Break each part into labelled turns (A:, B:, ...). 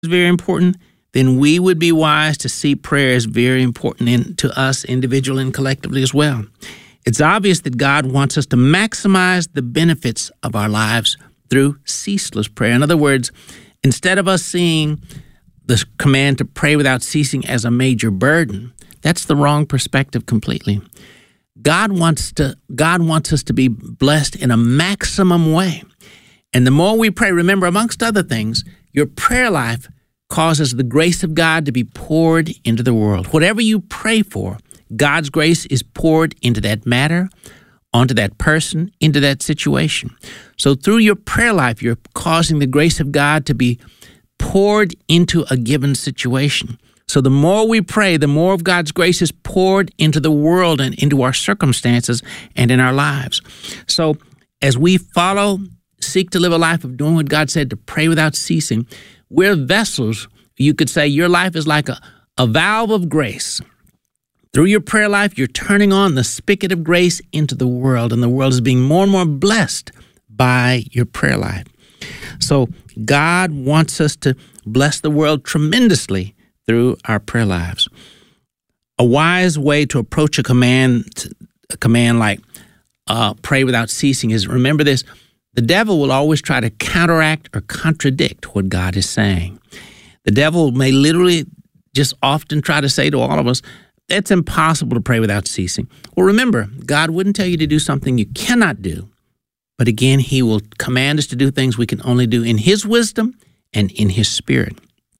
A: is very important, then we would be wise to see prayer as very important to us individually and collectively as well. It's obvious that God wants us to maximize the benefits of our lives through ceaseless prayer. In other words, instead of us seeing the command to pray without ceasing as a major burden, that's the wrong perspective completely. God wants us to be blessed in a maximum way. And the more we pray, remember, amongst other things, your prayer life causes the grace of God to be poured into the world. Whatever you pray for, God's grace is poured into that matter, onto that person, into that situation. So through your prayer life, you're causing the grace of God to be poured into a given situation. So the more we pray, the more of God's grace is poured into the world and into our circumstances and in our lives. So as we seek to live a life of doing what God said, to pray without ceasing, we're vessels. You could say your life is like a valve of grace. Through your prayer life, you're turning on the spigot of grace into the world, and the world is being more and more blessed by your prayer life. So God wants us to bless the world tremendously through our prayer lives. A wise way to approach a command like pray without ceasing is, remember this, the devil will always try to counteract or contradict what God is saying. The devil may literally just often try to say to all of us, it's impossible to pray without ceasing. Well, remember, God wouldn't tell you to do something you cannot do. But again, he will command us to do things we can only do in his wisdom and in his spirit.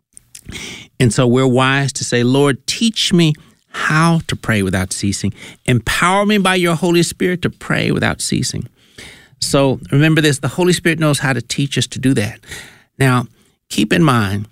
A: And so we're wise to say, Lord, teach me how to pray without ceasing. Empower me by your Holy Spirit to pray without ceasing. So remember this, the Holy Spirit knows how to teach us to do that. Now, keep in mind,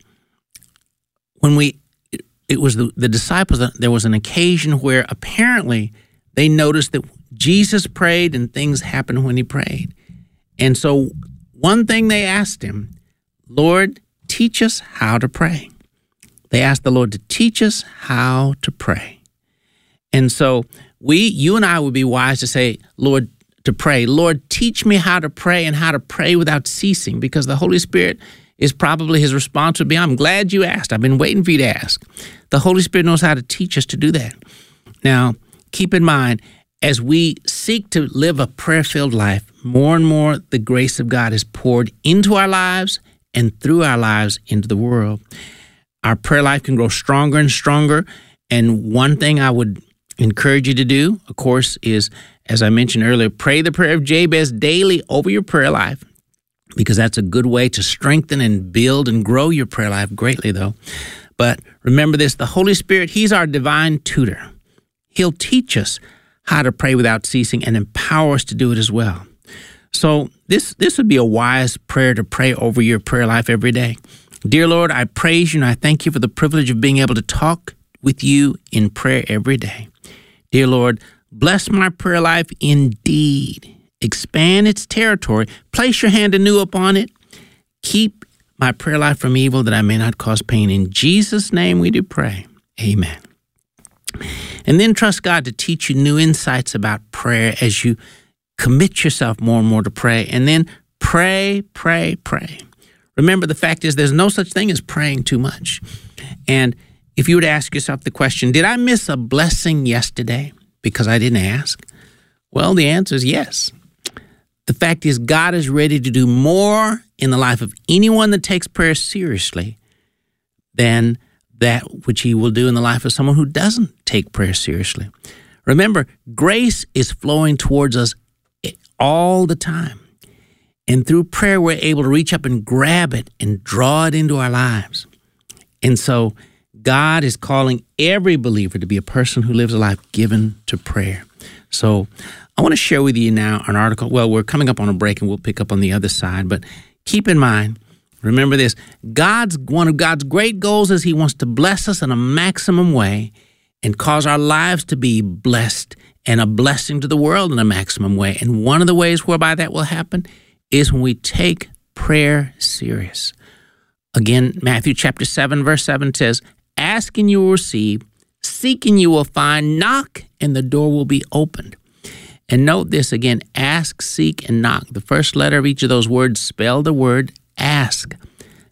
A: when it was the disciples, there was an occasion where apparently they noticed that Jesus prayed and things happened when he prayed. And so one thing they asked him, Lord, teach us how to pray. They asked the Lord to teach us how to pray. And so you and I would be wise to say, Lord, to pray, Lord, teach me how to pray and how to pray without ceasing, because the Holy Spirit is probably his response would be, I'm glad you asked. I've been waiting for you to ask. The Holy Spirit knows how to teach us to do that. Now, keep in mind, as we seek to live a prayer-filled life, more and more the grace of God is poured into our lives and through our lives into the world. Our prayer life can grow stronger and stronger. And one thing I would encourage you to do, of course, is, as I mentioned earlier, pray the prayer of Jabez daily over your prayer life, because that's a good way to strengthen and build and grow your prayer life greatly, though. But remember this, the Holy Spirit, he's our divine tutor. He'll teach us how to pray without ceasing and empower us to do it as well. So this would be a wise prayer to pray over your prayer life every day. Dear Lord, I praise you and I thank you for the privilege of being able to talk with you in prayer every day. Dear Lord, bless my prayer life indeed. Expand its territory. Place your hand anew upon it. Keep my prayer life from evil, that I may not cause pain. In Jesus' name we do pray. Amen. And then trust God to teach you new insights about prayer as you commit yourself more and more to pray. And then pray, pray, pray. Remember, the fact is there's no such thing as praying too much. And if you would ask yourself the question, did I miss a blessing yesterday because I didn't ask? Well, the answer is yes. The fact is God is ready to do more in the life of anyone that takes prayer seriously than that which he will do in the life of someone who doesn't take prayer seriously. Remember, grace is flowing towards us all the time. And through prayer, we're able to reach up and grab it and draw it into our lives. And so God is calling every believer to be a person who lives a life given to prayer. So I want to share with you now an article. Well, we're coming up on a break and we'll pick up on the other side. But keep in mind, remember this, one of God's great goals is he wants to bless us in a maximum way and cause our lives to be blessed and a blessing to the world in a maximum way. And one of the ways whereby that will happen is when we take prayer serious. Again, Matthew chapter 7, verse 7 says, ask and you will receive, seek and you will find, knock and the door will be opened. And note this again, ask, seek, and knock. The first letter of each of those words spell the word ask.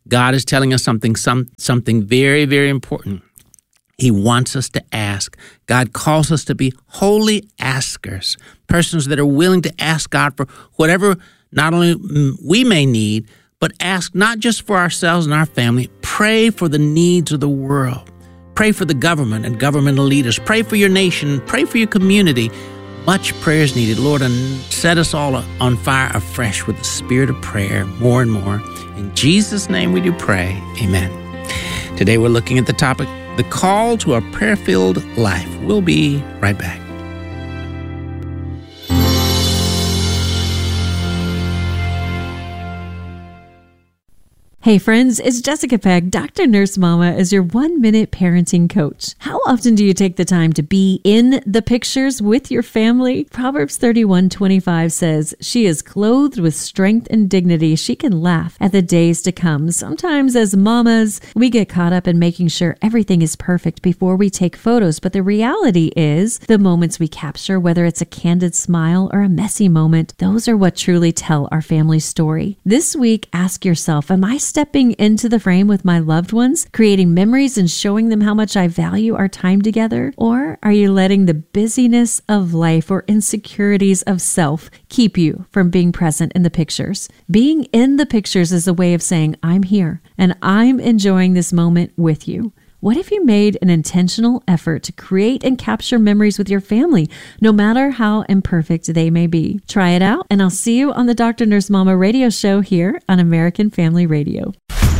A: God is telling us something very, very important. He wants us to ask. God calls us to be holy askers, persons that are willing to ask God for whatever not only we may need, but ask not just for ourselves and our family. Pray for the needs of the world. Pray for the government and governmental leaders. Pray for your nation. Pray for your community. Much prayer is needed, Lord, and set us all on fire afresh with the spirit of prayer more and more. In Jesus' name we do pray. Amen. Today we're looking at the topic, the call to a prayer-filled life. We'll be right back.
B: Hey friends, it's Jessica Pegg. Dr. Nurse Mama is your 1-minute parenting coach. How often do you take the time to be in the pictures with your family? Proverbs 31:25 says, "She is clothed with strength and dignity. She can laugh at the days to come." Sometimes as mamas, we get caught up in making sure everything is perfect before we take photos. But the reality is the moments we capture, whether it's a candid smile or a messy moment, those are what truly tell our family story. This week, ask yourself, am I stepping into the frame with my loved ones, creating memories and showing them how much I value our time together? Or are you letting the busyness of life or insecurities of self keep you from being present in the pictures? Being in the pictures is a way of saying, I'm here and I'm enjoying this moment with you. What if you made an intentional effort to create and capture memories with your family, no matter how imperfect they may be? Try it out, and I'll see you on the Dr. Nurse Mama radio show here on American Family Radio.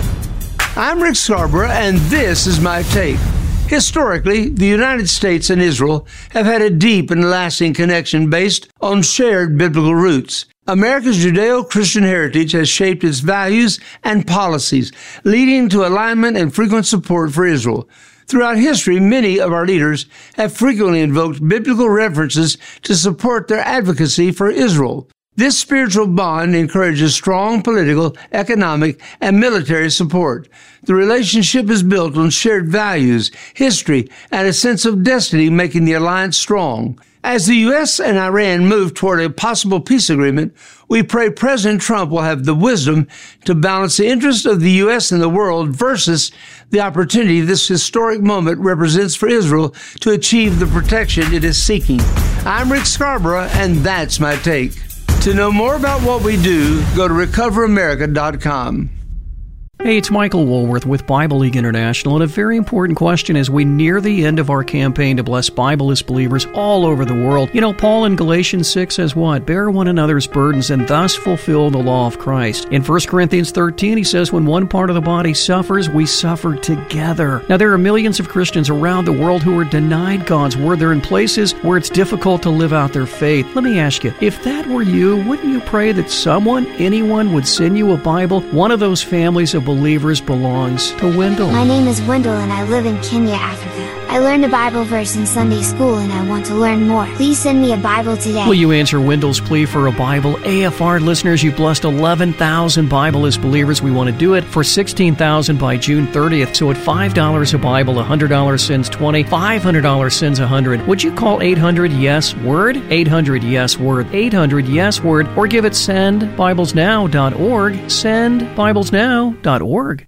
C: I'm Rick Scarborough, and this is my take. Historically, the United States and Israel have had a deep and lasting connection based on shared biblical roots. America's Judeo-Christian heritage has shaped its values and policies, leading to alignment and frequent support for Israel. Throughout history, many of our leaders have frequently invoked biblical references to support their advocacy for Israel. This spiritual bond encourages strong political, economic, and military support. The relationship is built on shared values, history, and a sense of destiny, making the alliance strong. As the U.S. and Iran move toward a possible peace agreement, we pray President Trump will have the wisdom to balance the interests of the U.S. and the world versus the opportunity this historic moment represents for Israel to achieve the protection it is seeking. I'm Rick Scarborough, and that's my take. To know more about what we do, go to recoveramerica.com.
D: Hey, it's Michael Woolworth with Bible League International, and a very important question as we near the end of our campaign to bless Bibleless believers all over the world. You know, Paul in Galatians 6 says what? Bear one another's burdens and thus fulfill the law of Christ. In 1 Corinthians 13, he says when one part of the body suffers, we suffer together. Now, there are millions of Christians around the world who are denied God's word. They're in places where it's difficult to live out their faith. Let me ask you, if that were you, wouldn't you pray that anyone would send you a Bible? One of those families of believers belongs to Wendell.
E: My name is Wendell and I live in Kenya, Africa. I learned a Bible verse in Sunday school and I want to learn more. Please send me a Bible today.
D: Will you answer Wendell's plea for a Bible? AFR listeners, you've blessed 11,000 Bibleless believers. We want to do it for 16,000 by June 30th. So at $5 a Bible, $100 sends 20, $500 sends 100. Would you call 800-YES-WORD? 800-YES-WORD. 800-YES-WORD. Or give it sendbiblesnow.org. Sendbiblesnow.org.